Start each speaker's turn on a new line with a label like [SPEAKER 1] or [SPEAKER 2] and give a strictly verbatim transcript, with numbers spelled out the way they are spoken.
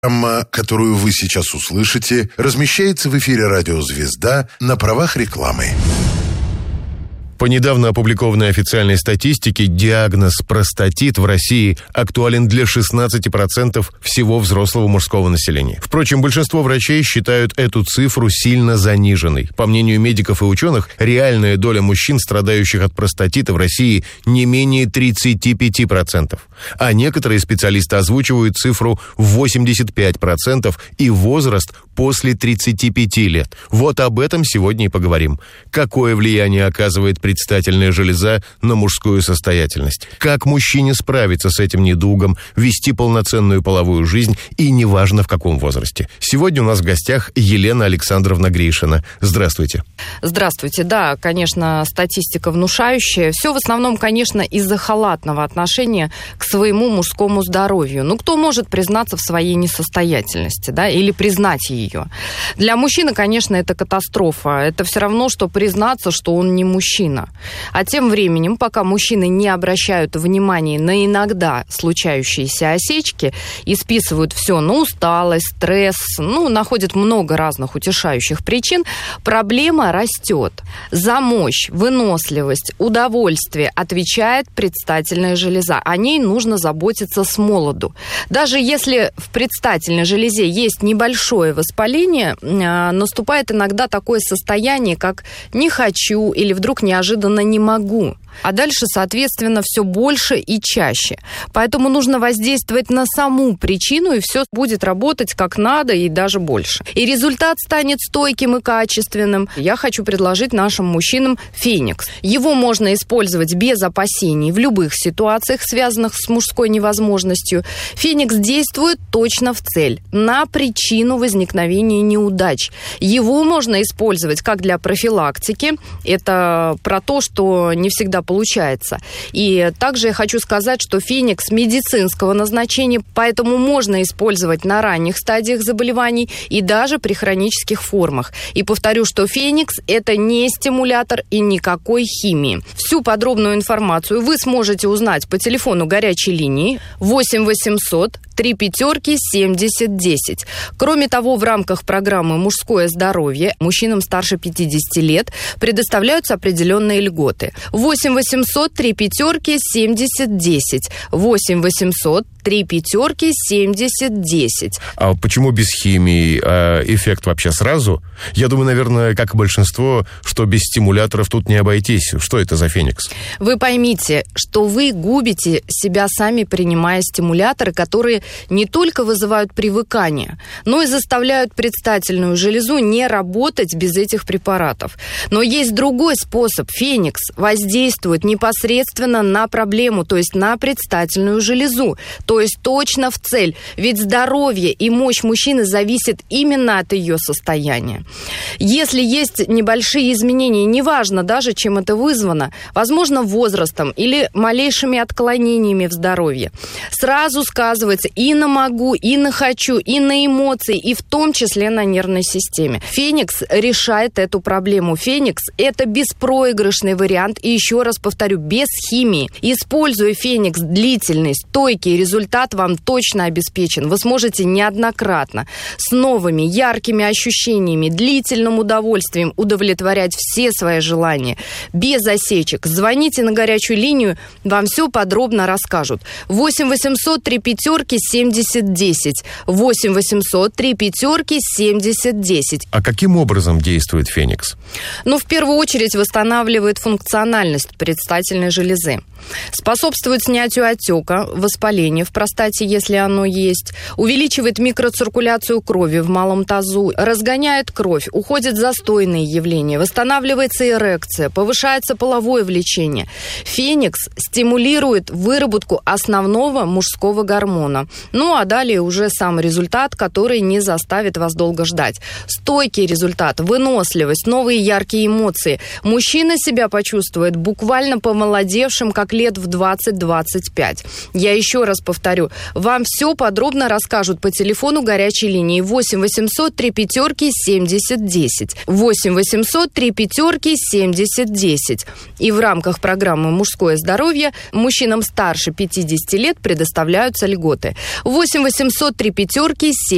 [SPEAKER 1] Программа, которую вы сейчас услышите, размещается в эфире радио «Звезда» на правах рекламы.
[SPEAKER 2] По недавно опубликованной официальной статистике, диагноз простатит в России актуален для шестнадцати процентов всего взрослого мужского населения. Впрочем, большинство врачей считают эту цифру сильно заниженной. По мнению медиков и ученых, реальная доля мужчин, страдающих от простатита в России, не менее тридцати пяти процентов. А некоторые специалисты озвучивают цифру в восемьдесят пять процентов и возраст после тридцати пяти лет. Вот об этом сегодня и поговорим. Какое влияние оказывает предстательная железа на мужскую состоятельность? Как мужчине справиться с этим недугом, вести полноценную половую жизнь и неважно в каком возрасте? Сегодня у нас в гостях Елена Александровна Гришина. Здравствуйте.
[SPEAKER 3] Здравствуйте. Да, конечно, статистика внушающая. Все в основном, конечно, из-за халатного отношения к своему мужскому здоровью. Ну, кто может признаться в своей несостоятельности, да, или признать ее? Для мужчины, конечно, это катастрофа. Это все равно, что признаться, что он не мужчина. А тем временем, пока мужчины не обращают внимания на иногда случающиеся осечки и списывают все на усталость, стресс, ну, находят много разных утешающих причин, проблема растет. За мощь, выносливость, удовольствие отвечает предстательная железа. О ней нужно заботиться с молоду. Даже если в предстательной железе есть небольшое воспаление, наступает иногда такое состояние, как «не хочу» или «вдруг неожиданно не могу». А дальше, соответственно, все больше и чаще. Поэтому нужно воздействовать на саму причину, и все будет работать как надо и даже больше. И результат станет стойким и качественным. Я хочу предложить нашим мужчинам Феникс. Его можно использовать без опасений в любых ситуациях, связанных с мужской невозможностью. Феникс действует точно в цель, на причину возникновения неудач. Его можно использовать как для профилактики. Это про то, что не всегда получается. И также я хочу сказать, что Феникс медицинского назначения, поэтому можно использовать на ранних стадиях заболеваний и даже при хронических формах. И повторю, что Феникс – это не стимулятор и никакой химии. Всю подробную информацию вы сможете узнать по телефону горячей линии восемь восемьсот три пятерки семьдесят десять. Кроме того, в рамках программы «Мужское здоровье» мужчинам старше пятидесяти лет предоставляются определенные льготы. восемь восемьсот три пятерки семьдесят десять. восемь восемьсот три пятерки семьдесят десять.
[SPEAKER 2] А почему без химии? А эффект вообще сразу? Я думаю, наверное, как и большинство, что без стимуляторов тут не обойтись. Что это за Феникс?
[SPEAKER 3] Вы поймите, что вы губите себя сами, принимая стимуляторы, которые не только вызывают привыкание, но и заставляют предстательную железу не работать без этих препаратов. Но есть другой способ. Феникс воздействует непосредственно на проблему, то есть на предстательную железу, то есть точно в цель. Ведь здоровье и мощь мужчины зависит именно от ее состояния. Если есть небольшие изменения, неважно даже, чем это вызвано, возможно, возрастом или малейшими отклонениями в здоровье, сразу сказывается и на могу, и на хочу, и на эмоции, и в том числе на нервной системе. Феникс решает эту проблему. Феникс – это беспроигрышный вариант, и еще раз повторю, без химии. Используя Феникс длительный, стойкий, результат вам точно обеспечен. Вы сможете неоднократно с новыми, яркими ощущениями, длительным удовольствием удовлетворять все свои желания. Без осечек. Звоните на горячую линию, вам все подробно расскажут. восемь восемьсот три пятерки семьдесят десять. восемь восемьсот три пятерки семьдесят десять.
[SPEAKER 2] А каким образом действует Феникс?
[SPEAKER 3] Ну, в первую очередь, восстанавливает функциональность предстательной железы. Способствует снятию отека, воспаления в простате, если оно есть. Увеличивает микроциркуляцию крови в малом тазу. Разгоняет кровь. Уходят застойные явления. Восстанавливается эрекция. Повышается половое влечение. Феникс стимулирует выработку основного мужского гормона. Ну, а далее уже сам результат, который не заставит вас долго ждать. Стойкий результат, выносливость, новые яркие эмоции. Мужчина себя почувствует буквально помолодевшим, как лет в двадцать-двадцать пять. Я еще раз повторю, вам все подробно расскажут по телефону горячей линии восемь восемьсот три пятерки семьдесят десять. восемь восемьсот три пятерки семьдесят десять. И в рамках программы «Мужское здоровье» мужчинам старше пятидесяти лет предоставляются льготы. восемь восемьсот три пятерки семьдесят